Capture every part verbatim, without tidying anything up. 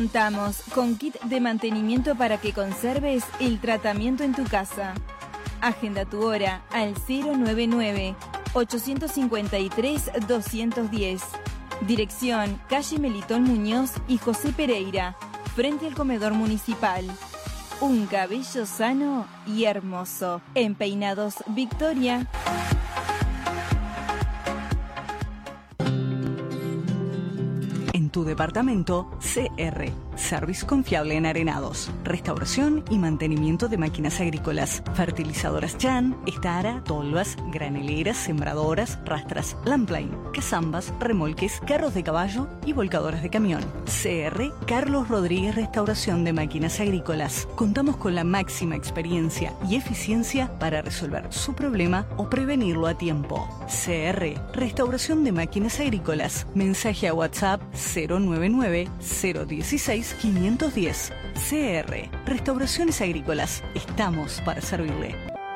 Contamos con kit de mantenimiento para que conserves el tratamiento en tu casa. Agenda tu hora al cero nueve nueve, ocho cinco tres, dos uno cero. Dirección calle Melitón Muñoz y José Pereira, frente al comedor municipal. Un cabello sano y hermoso. En Peinados Victoria. En tu departamento, C R, Service Confiable en Arenados, restauración y mantenimiento de máquinas agrícolas, fertilizadoras Chan, Estara, tolvas, graneleras, sembradoras, rastras, Lampline, cazambas, remolques, carros de caballo y volcadoras de camión. C R, Carlos Rodríguez Restauración de Máquinas Agrícolas. Contamos con la máxima experiencia y eficiencia para resolver su problema o prevenirlo a tiempo. C R, Restauración de Máquinas Agrícolas. Mensaje a WhatsApp cero nueve nueve, cero uno seis, cinco uno cero. C R, Restauraciones Agrícolas. Estamos para servirle.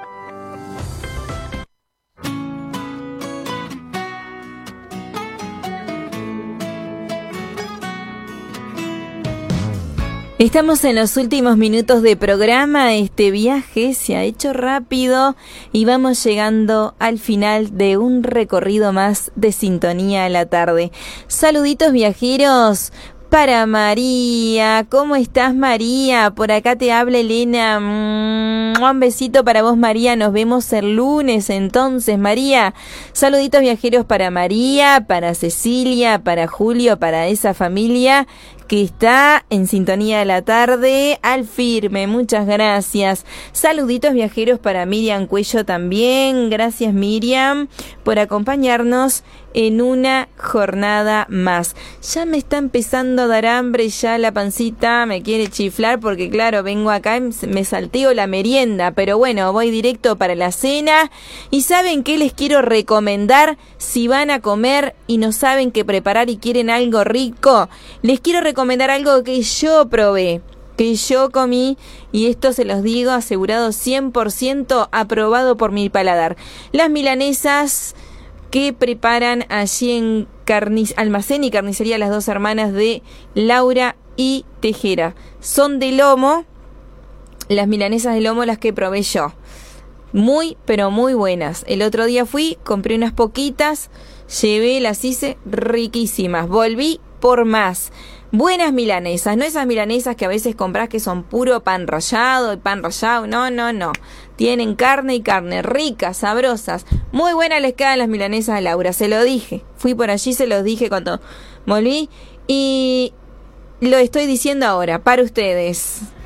Estamos en los últimos minutos de programa. Este viaje se ha hecho rápido y vamos llegando al final de un recorrido más de Sintonía a la Tarde. Saluditos viajeros para María. ¿Cómo estás, María? Por acá te habla Elena. Un besito para vos, María. Nos vemos el lunes entonces, María. Saluditos viajeros para María, para Cecilia, para Julio, para esa familia que está en Sintonía de la Tarde al firme. Muchas gracias. Saluditos viajeros para Miriam Cuello también. Gracias, Miriam, por acompañarnos en una jornada más. Ya me está empezando a dar hambre, ya la pancita me quiere chiflar porque claro, vengo acá y me salteo la merienda, pero bueno, voy directo para la cena. ¿Y saben qué les quiero recomendar? Si van a comer y no saben qué preparar y quieren algo rico, les quiero recomendar algo que yo probé, que yo comí, y esto se los digo asegurado cien por ciento aprobado por mi paladar. Las milanesas que preparan allí en carnic- Almacén y Carnicería Las Dos Hermanas de Laura y Tejera. Son de lomo, las milanesas de lomo las que probé yo. Muy, pero muy buenas. El otro día fui, compré unas poquitas, llevé, las hice riquísimas. Volví por más. Buenas milanesas, no esas milanesas que a veces compras que son puro pan rallado y pan rallado. No, no, no. Tienen carne y carne, ricas, sabrosas. Muy buenas les quedan las milanesas de Laura, se lo dije. Fui por allí, se los dije cuando volví y lo estoy diciendo ahora, para ustedes.